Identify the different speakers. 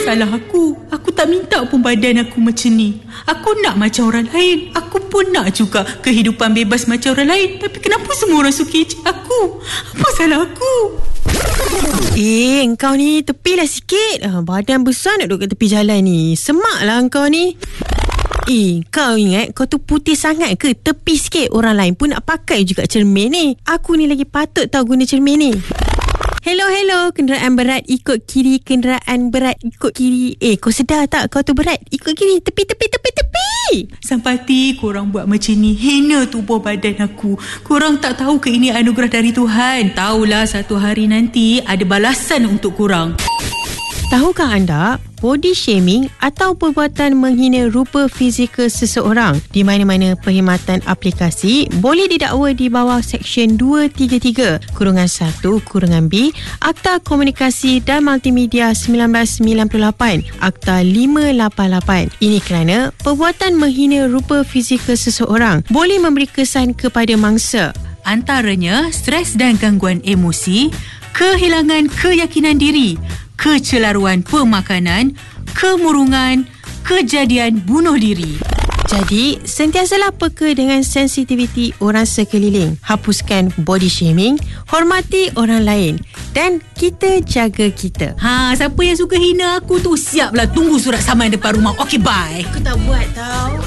Speaker 1: salah aku. Aku tak minta pun badan aku macam ni. Aku nak macam orang lain. Aku pun nak juga kehidupan bebas macam orang lain. Tapi kenapa semua orang suka ejek aku? Apa salah aku?
Speaker 2: Engkau ni tepilah sikit. Badan besar nak duduk kat tepi jalan ni. Semaklah engkau ni. Kau ingat kau tu putih sangat ke? Tepi sikit, orang lain pun nak pakai juga cermin ni. Aku ni lagi patut tahu guna cermin ni. Hello, kenderaan berat ikut kiri, kenderaan berat ikut kiri. Kau sedar tak kau tu berat? Ikut kiri, tepi.
Speaker 1: Sampati korang buat macam ni. Hina tubuh badan aku. Korang tak tahu ke ini anugerah dari Tuhan? Tahulah satu hari nanti ada balasan untuk korang.
Speaker 2: Tahukah anda, body shaming atau perbuatan menghina rupa fizikal seseorang di mana-mana perkhidmatan aplikasi boleh didakwa di bawah Seksyen 233-1-B Akta Komunikasi dan Multimedia 1998, Akta 588. Ini kerana perbuatan menghina rupa fizikal seseorang boleh memberi kesan kepada mangsa.
Speaker 1: Antaranya stres dan gangguan emosi, kehilangan keyakinan diri, kecelaruan pemakanan, kemurungan, kejadian bunuh diri.
Speaker 2: Jadi, sentiasalah peka dengan sensitiviti orang sekeliling. Hapuskan body shaming, hormati orang lain dan kita jaga kita.
Speaker 1: Siapa yang suka hina aku tu, siaplah tunggu surat saman depan rumah. Okey, bye.
Speaker 2: Aku tak buat tau.